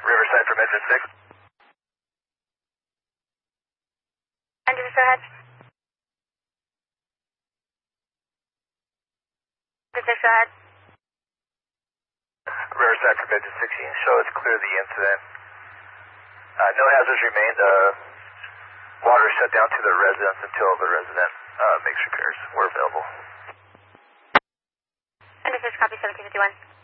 Riverside from engine 6. Engine, go ahead. Engine 6, go ahead. Riverside from engine 16. Show us clear the incident. No hazards remain. Water shut down to the residence until the resident makes repairs. We're available. Engine 6, copy 1751.